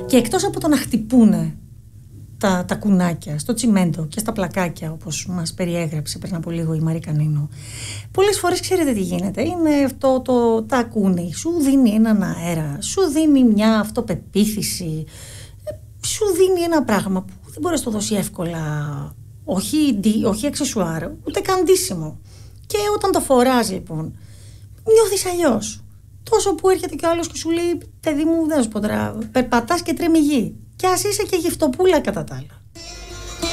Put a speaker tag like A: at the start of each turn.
A: Και εκτός από το να χτυπούνε τα κουνάκια στο τσιμέντο και στα πλακάκια, όπως μας περιέγραψε πριν από λίγο η Μαρή Κανίνου, πολλές φορές ξέρετε τι γίνεται. Είναι αυτό το τακούνι, σου δίνει έναν αέρα, σου δίνει μια αυτοπεποίθηση, σου δίνει ένα πράγμα που δεν μπορεί να το δώσει εύκολα, όχι αξεσουάρ, ούτε καν ντύσιμο. Και όταν το φοράς λοιπόν, νιώθεις αλλιώς. Τόσο που έρχεται και ο άλλος και σου λέει, παιδί μου, δεν σου πω τώρα, περπατάς και τρέμει γη. Και ας είσαι και γυφτοπούλα κατά τα άλλα.